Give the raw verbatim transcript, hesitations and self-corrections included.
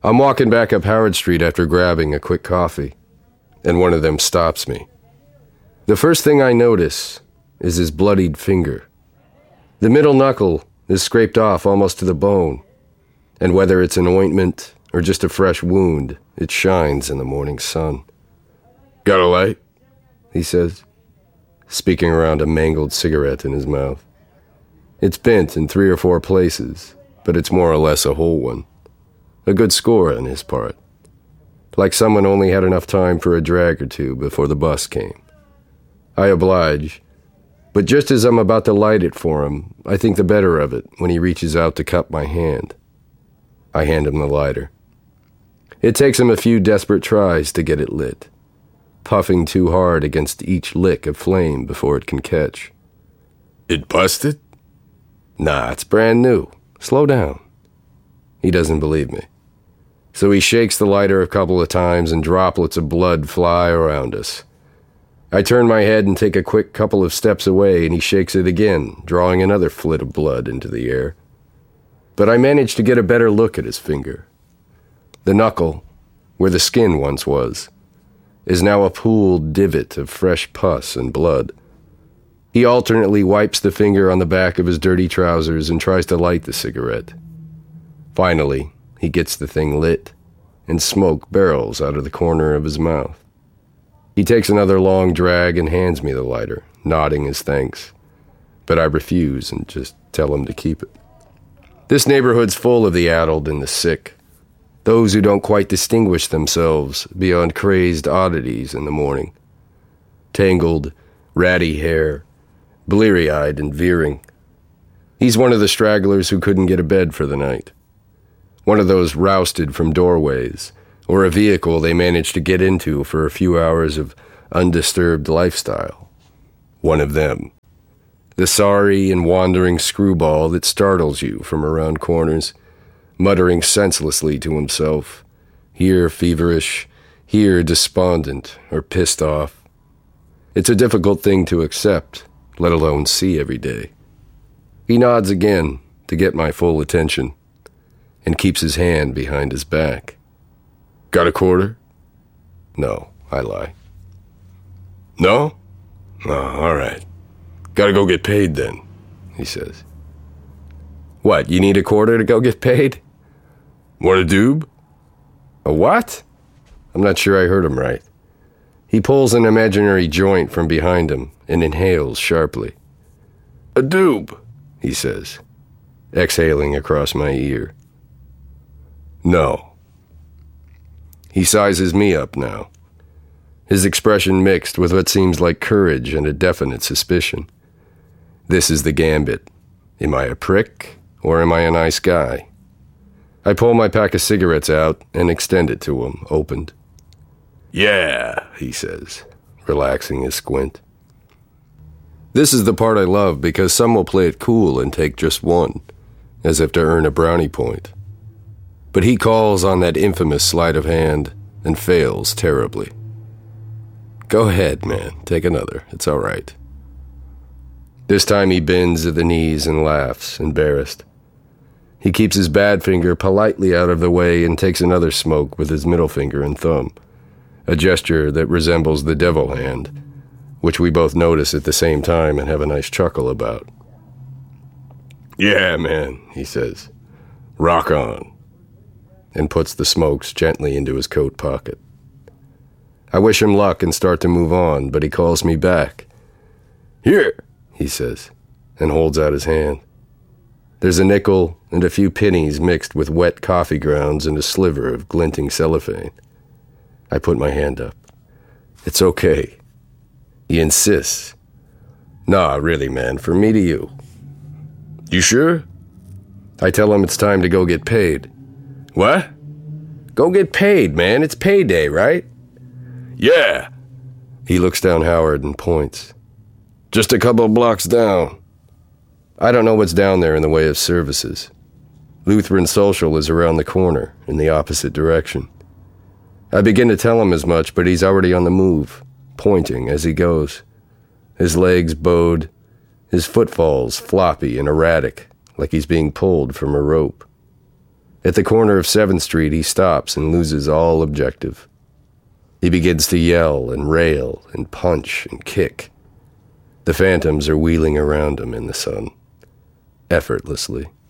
I'm walking back up Howard Street after grabbing a quick coffee, and one of them stops me. The first thing I notice is his bloodied finger. The middle knuckle is scraped off almost to the bone, and whether it's an ointment or just a fresh wound, it shines in the morning sun. "Got a light?" he says, speaking around a mangled cigarette in his mouth. It's bent in three or four places, but it's more or less a whole one. A good score on his part. Like someone only had enough time for a drag or two before the bus came. I oblige, but just as I'm about to light it for him, I think the better of it when he reaches out to cup my hand. I hand him the lighter. It takes him a few desperate tries to get it lit, puffing too hard against each lick of flame before it can catch. "It busted?" "Nah, it's brand new. Slow down." He doesn't believe me. So he shakes the lighter a couple of times and droplets of blood fly around us. I turn my head and take a quick couple of steps away, and he shakes it again, drawing another flit of blood into the air. But I manage to get a better look at his finger. The knuckle, where the skin once was, is now a pooled divot of fresh pus and blood. He alternately wipes the finger on the back of his dirty trousers and tries to light the cigarette. Finally, he gets the thing lit, and smoke barrels out of the corner of his mouth. He takes another long drag and hands me the lighter, nodding his thanks. But I refuse and just tell him to keep it. This neighborhood's full of the addled and the sick, those who don't quite distinguish themselves beyond crazed oddities in the morning. Tangled, ratty hair, bleary-eyed and veering. He's one of the stragglers who couldn't get a bed for the night. One of those rousted from doorways, or a vehicle they managed to get into for a few hours of undisturbed lifestyle. One of them. The sorry and wandering screwball that startles you from around corners, muttering senselessly to himself, here feverish, here despondent or pissed off. It's a difficult thing to accept, let alone see every day. He nods again to get my full attention, and keeps his hand behind his back. "Got a quarter?" "No," I lie. "No? Oh, all right. Gotta go get paid then," he says. "What, you need a quarter to go get paid?" "Want a doob?" "A what?" I'm not sure I heard him right. He pulls an imaginary joint from behind him and inhales sharply. "A doob," he says, exhaling across my ear. "No." He sizes me up now, his expression mixed with what seems like courage and a definite suspicion. This is the gambit. Am I a prick, or am I a nice guy? I pull my pack of cigarettes out and extend it to him, opened. "Yeah," he says, relaxing his squint. This is the part I love because some will play it cool and take just one, as if to earn a brownie point. But he calls on that infamous sleight of hand and fails terribly. "Go ahead, man. Take another. It's all right." This time he bends at the knees and laughs, embarrassed. He keeps his bad finger politely out of the way and takes another smoke with his middle finger and thumb, a gesture that resembles the devil hand, which we both notice at the same time and have a nice chuckle about. "Yeah, man," he says. "Rock on," and puts the smokes gently into his coat pocket. I wish him luck and start to move on, but he calls me back. "Here," he says, and holds out his hand. There's a nickel and a few pennies mixed with wet coffee grounds and a sliver of glinting cellophane. I put my hand up. "It's okay." He insists. "Nah, really, man, from me to you." "You sure?" I tell him it's time to go get paid. "What?" "Go get paid, man. It's payday, right?" "Yeah." He looks down Howard and points. "Just a couple of blocks down." I don't know what's down there in the way of services. Lutheran Social is around the corner, in the opposite direction. I begin to tell him as much, but he's already on the move, pointing as he goes. His legs bowed, his footfalls floppy and erratic, like he's being pulled from a rope. At the corner of seventh Street, he stops and loses all objective. He begins to yell and rail and punch and kick. The phantoms are wheeling around him in the sun, effortlessly.